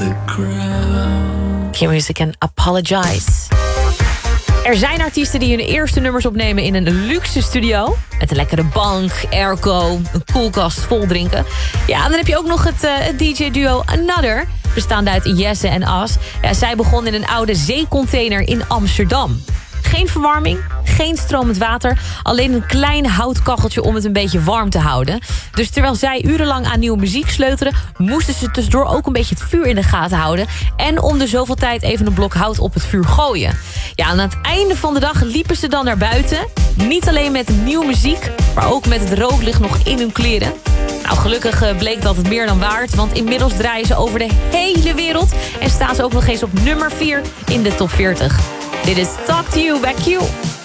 the ground. Q-Music en Apologize. Er zijn artiesten die hun eerste nummers opnemen in een luxe studio. Met een lekkere bank, airco, een koelkast vol drinken. Ja, en dan heb je ook nog het DJ-duo Another. Bestaande uit Jesse en As. Ja, zij begon in een oude zeecontainer in Amsterdam. Geen verwarming, geen stromend water. Alleen een klein houtkacheltje om het een beetje warm te houden. Dus terwijl zij urenlang aan nieuwe muziek sleutelen... moesten ze tussendoor ook een beetje het vuur in de gaten houden. En om de zoveel tijd even een blok hout op het vuur gooien. Ja, aan het einde van de dag liepen ze dan naar buiten. Niet alleen met nieuwe muziek, maar ook met het rooklicht nog in hun kleren. Nou, gelukkig bleek dat het meer dan waard. Want inmiddels draaien ze over de hele wereld. En staan ze ook nog eens op nummer 4 in de top 40. Dit is Talk to You bij Q.